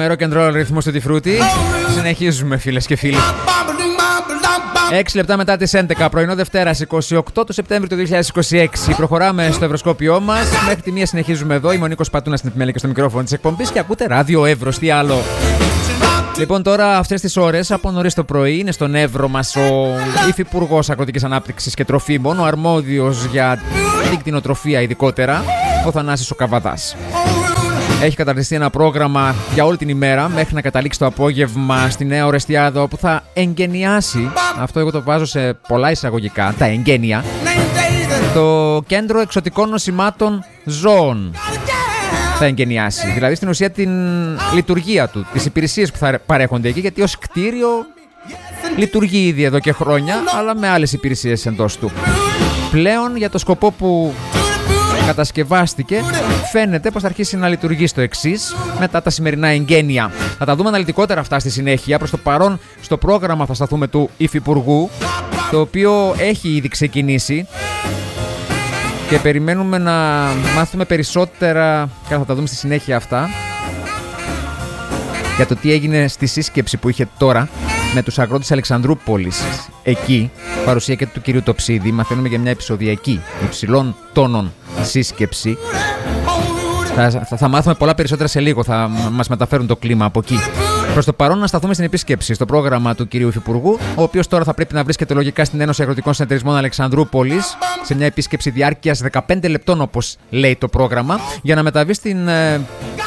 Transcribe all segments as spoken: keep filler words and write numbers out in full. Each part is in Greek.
με rock and roll ρυθμούς του Τιφρούτη. Συνεχίζουμε, φίλες και φίλοι. έξι λεπτά μετά τις έντεκα, πρωινό Δευτέρας, εικοστή ογδόη του Σεπτέμβρη του δύο χιλιάδες είκοσι έξι. Προχωράμε στο ευρωσκόπιό μας. Μέχρι τη μία συνεχίζουμε εδώ. Είμαι ο Νίκος Πατούνας στην επιμέλεια και στο μικρόφωνο της εκπομπής και ακούτε Ράδιο Εύρος. Τι άλλο. Λοιπόν, τώρα αυτές τις ώρες, από νωρίς το πρωί, είναι στον Εύρο μας ο Υφυπουργός Αγροτικής Ανάπτυξης και Τροφίμων, ο αρμόδιος για την κτηνοτροφία ειδικότερα, ο Θανάσης ο Καβαδάς. Έχει καταρτιστεί ένα πρόγραμμα για όλη την ημέρα μέχρι να καταλήξει το απόγευμα στη Νέα Ορεστιάδα, όπου θα εγγενιάσει, αυτό εγώ το βάζω σε πολλά εισαγωγικά, τα εγγένεια, το Κέντρο Εξωτικών Νοσημάτων Ζώων. Θα εγγενιάσει, δηλαδή στην ουσία την λειτουργία του, τις υπηρεσίες που θα παρέχονται εκεί, γιατί ως κτίριο λειτουργεί ήδη εδώ και χρόνια, αλλά με άλλες υπηρεσίες εντός του. Πλέον, για το σκοπό που κατασκευάστηκε, φαίνεται πως θα αρχίσει να λειτουργεί στο εξής μετά τα σημερινά εγγένεια. Θα τα δούμε αναλυτικότερα αυτά στη συνέχεια. Προς το παρόν, στο πρόγραμμα θα σταθούμε του Υφυπουργού, το οποίο έχει ήδη ξεκινήσει και περιμένουμε να μάθουμε περισσότερα, και θα τα δούμε στη συνέχεια αυτά, για το τι έγινε στη σύσκεψη που είχε τώρα με τους αγρότες Αλεξανδρούπολης. Εκεί, παρουσία και του κυρίου Τοψίδη, μαθαίνουμε για μια επεισοδιακή υψηλών τόνων σύσκεψη. Θα, θα, θα μάθουμε πολλά περισσότερα σε λίγο, θα μας μεταφέρουν το κλίμα από εκεί. Προς το παρόν, να σταθούμε στην επίσκεψη στο πρόγραμμα του κυρίου Υφυπουργού, ο οποίος τώρα θα πρέπει να βρίσκεται λογικά στην Ένωση Αγροτικών Συνεταιρισμών Αλεξανδρούπολης, σε μια επίσκεψη διάρκειας δεκαπέντε λεπτών, όπως λέει το πρόγραμμα, για να μεταβεί στην, ε,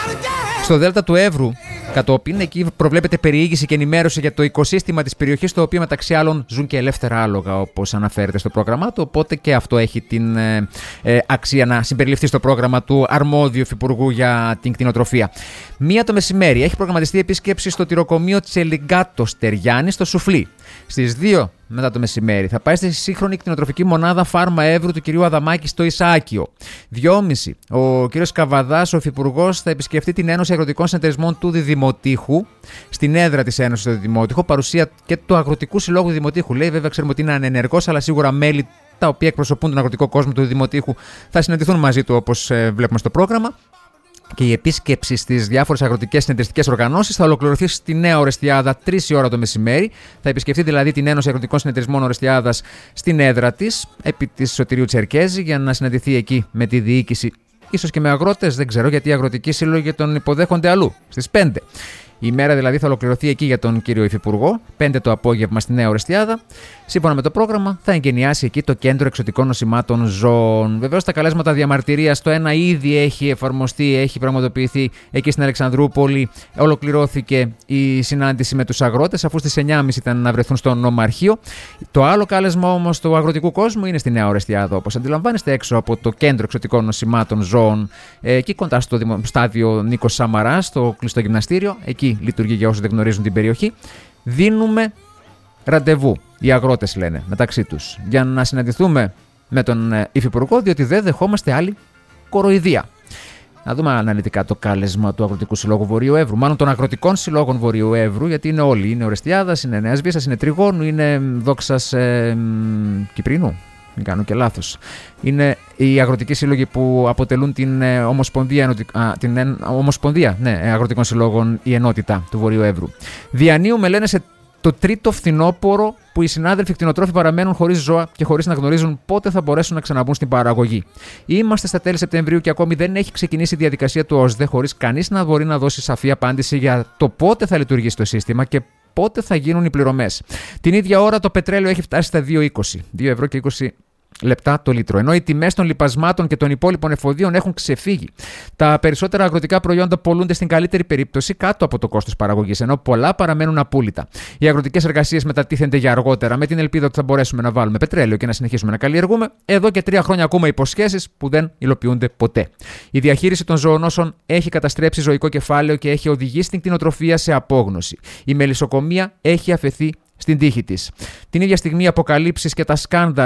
στο Δέλτα του Εύρου. Κατόπιν, εκεί προβλέπεται περιήγηση και ενημέρωση για το οικοσύστημα της περιοχής, το οποίο μεταξύ άλλων ζουν και ελεύθερα άλογα, όπως αναφέρεται στο πρόγραμμά του. Οπότε και αυτό έχει την ε, ε, αξία να συμπεριληφθεί στο πρόγραμμα του αρμόδιου Υφυπουργού για την κτηνοτροφία. Μία το μεσημέρι έχει προγραμματιστεί επίσκεψη στο τυροκομείο Τσελιγκάτο Στεριάννη στο Σουφλί. Στις δύο μετά το μεσημέρι θα πάει στη σύγχρονη κτηνοτροφική μονάδα Φάρμα Εύρου του κυρίου Αδαμάκη στο Ισάκιο. δυόμιση ο κύριος Καβαδάς, ο Υφυπουργός, θα επισκεφτεί την Ένωση Αγροτικών Συνεταιρισμών του Διδημοτήχου, στην έδρα της Ένωσης του Διδημότυχου, παρουσία και του Αγροτικού Συλλόγου Διδημοτήχου. Λέει, βέβαια, ξέρουμε ότι είναι ανενεργός, αλλά σίγουρα μέλη τα οποία εκπροσωπούν τον αγροτικό κόσμο του Διδημοτήχου θα συναντηθούν μαζί του, όπως ε, βλέπουμε στο πρόγραμμα. Και η επίσκεψη στις διάφορες αγροτικές συνεταιριστικές οργανώσεις θα ολοκληρωθεί στη Νέα Ορεστιάδα τρεις η ώρα το μεσημέρι. Θα επισκεφτεί δηλαδή την Ένωση Αγροτικών Συνεταιρισμών Ορεστιάδας στην έδρα της, επί της Σωτηρίου Τσερκέζη, για να συναντηθεί εκεί με τη διοίκηση, ίσως και με αγρότες, δεν ξέρω, γιατί οι αγροτικοί σύλλογοι τον υποδέχονται αλλού, στις πέντε. Η ημέρα δηλαδή θα ολοκληρωθεί εκεί για τον κύριο Υφυπουργό, πέντε το απόγευμα στη Νέα Ορεστιάδα. Σύμφωνα με το πρόγραμμα, θα εγκαινιάσει εκεί το Κέντρο Εξωτικών Νοσημάτων Ζώων. Βεβαίως, τα καλέσματα διαμαρτυρίας, το ένα ήδη έχει εφαρμοστεί, έχει πραγματοποιηθεί εκεί στην Αλεξανδρούπολη. Ολοκληρώθηκε η συνάντηση με τους αγρότες, αφού στις εννιά και μισή ήταν να βρεθούν στο νομαρχείο. Το άλλο κάλεσμα όμως του αγροτικού κόσμου είναι στη Νέα Ορεστιάδα, όπως αντιλαμβάνεστε, έξω από το Κέντρο Εξωτικών Νοσημάτων Ζώων, εκεί κοντά στο στάδιο Νίκος Σαμαράς, στο κλειστό γυμναστήριο. Εκεί λειτουργεί, για όσους δεν γνωρίζουν την περιοχή. Δίνουμε ραντεβού, οι αγρότες λένε, μεταξύ τους, για να συναντηθούμε με τον Υφυπουργό, διότι δεν δεχόμαστε άλλη κοροϊδία. Να δούμε αναλυτικά το κάλεσμα του Αγροτικού Συλλόγου Βορείου Εύρου, μάλλον των Αγροτικών Συλλόγων Βορείου Εύρου, γιατί είναι όλοι. Είναι Ορεστιάδας, είναι Νέας Βίσας, είναι Τριγώνου, είναι Δόξας ε, Κυπρινού. Μην κάνω και λάθος. Είναι οι αγροτικοί σύλλογοι που αποτελούν την ε, Ομοσπονδία, α, την ε, Ομοσπονδία ναι, Αγροτικών Συλλόγων, η ενότητα του Βορείου Εύρου. Διανύουμε, λένε, σε το τρίτο φθινόπωρο που οι συνάδελφοι κτηνοτρόφοι παραμένουν χωρίς ζώα και χωρίς να γνωρίζουν πότε θα μπορέσουν να ξαναμπούν στην παραγωγή. Είμαστε στα τέλη Σεπτεμβρίου και ακόμη δεν έχει ξεκινήσει η διαδικασία του ΟΣΔΕ, χωρίς κανείς να μπορεί να δώσει σαφή απάντηση για το πότε θα λειτουργήσει το σύστημα και πότε θα γίνουν οι πληρωμές. Την ίδια ώρα το πετρέλαιο έχει φτάσει στα δύο είκοσι, δύο ευρώ και είκοσι λεπτά το λίτρο, ενώ οι τιμές των λιπασμάτων και των υπόλοιπων εφοδίων έχουν ξεφύγει. Τα περισσότερα αγροτικά προϊόντα πολλούνται στην καλύτερη περίπτωση κάτω από το κόστος παραγωγής, ενώ πολλά παραμένουν απούλητα. Οι αγροτικές εργασίες μετατίθενται για αργότερα, με την ελπίδα ότι θα μπορέσουμε να βάλουμε πετρέλαιο και να συνεχίσουμε να καλλιεργούμε. Εδώ και τρία χρόνια ακούμε υποσχέσεις που δεν υλοποιούνται ποτέ. Η διαχείριση των ζωονόσων έχει καταστρέψει ζωικό κεφάλαιο και έχει οδηγήσει την κτηνοτροφία σε απόγνωση. Η μελισσοκομεία έχει αφαιθεί στην τύχη της. Την ίδια στιγμή οι αποκαλύψεις και τα σκάνδαλα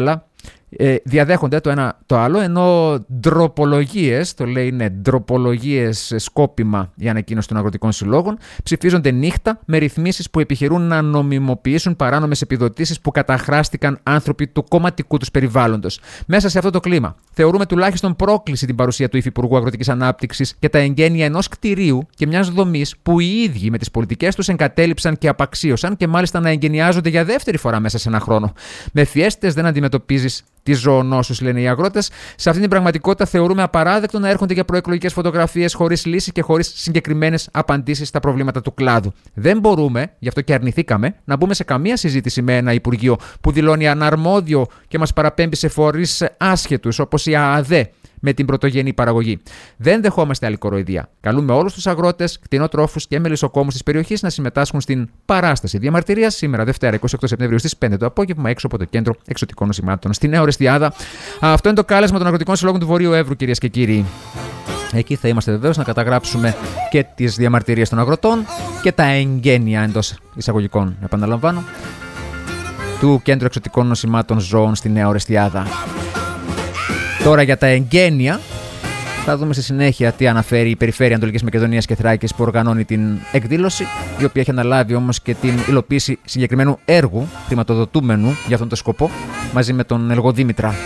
Ε, διαδέχονται το ένα το άλλο, ενώ ντροπολογίες, το λέει είναι ντροπολογίες σκόπιμα η ανακοίνωση των αγροτικών συλλόγων, ψηφίζονται νύχτα με ρυθμίσεις που επιχειρούν να νομιμοποιήσουν παράνομες επιδοτήσεις που καταχράστηκαν άνθρωποι του κομματικού τους περιβάλλοντος. Μέσα σε αυτό το κλίμα, θεωρούμε τουλάχιστον πρόκληση την παρουσία του Υφυπουργού Αγροτικής Ανάπτυξης και τα εγγένεια ενός κτηρίου και μιας δομής που οι ίδιοι με τις πολιτικές τους εγκατέλειψαν και απαξίωσαν και μάλιστα να εγγενιάζονται για δεύτερη φορά μέσα σε ένα χρόνο. Με φιέστες δεν αντιμετωπίζεις τις ζωονόσους, λένε οι αγρότες. Σε αυτή την πραγματικότητα θεωρούμε απαράδεκτο να έρχονται για προεκλογικές φωτογραφίες χωρίς λύση και χωρίς συγκεκριμένες απαντήσεις στα προβλήματα του κλάδου. Δεν μπορούμε, γι' αυτό και αρνηθήκαμε, να μπούμε σε καμία συζήτηση με ένα Υπουργείο που δηλώνει αναρμόδιο και μας παραπέμπει σε φορείς άσχετους όπως η ΑΑΔΕ με την πρωτογενή παραγωγή. Δεν δεχόμαστε άλλη κοροϊδία. Καλούμε όλους τους αγρότες, κτηνοτρόφους και μελισσοκόμους της περιοχής να συμμετάσχουν στην παράσταση διαμαρτυρίας σήμερα Δευτέρα εικοστή όγδοη Σεπτεμβρίου στις πέντε το απόγευμα έξω από το Κέντρο Εξωτικών Νοσημάτων στη Νέα Ορεστιάδα. Αυτό είναι το κάλεσμα των αγροτικών συλλόγων του Βορείου Εύρου, κυρίες και κύριοι. Εκεί θα είμαστε βεβαίως να καταγράψουμε και τις διαμαρτυρίες των αγροτών και τα εγγένεια εντός εισαγωγικών, επαναλαμβάνω, του Κέντρου Εξωτικών Νοσημάτων Ζώων στη Νέα Ορεστιάδα. Τώρα για τα εγγένεια, θα δούμε στη συνέχεια τι αναφέρει η Περιφέρεια Ανατολικής Μακεδονίας και Θράκης που οργανώνει την εκδήλωση, η οποία έχει αναλάβει όμως και την υλοποίηση συγκεκριμένου έργου χρηματοδοτούμενου για αυτόν τον σκοπό, μαζί με τον Ελγοδήμητρα.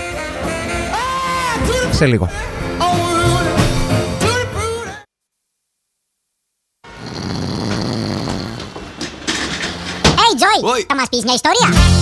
Σε λίγο. Hey Joy, θα μας πεις μια ιστορία?